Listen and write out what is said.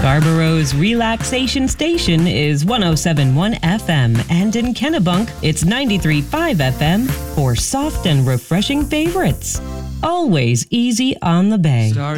Scarborough's relaxation station is 107.1 FM, and in Kennebunk, it's 93.5 FM for soft and refreshing favorites. Always easy on the bay.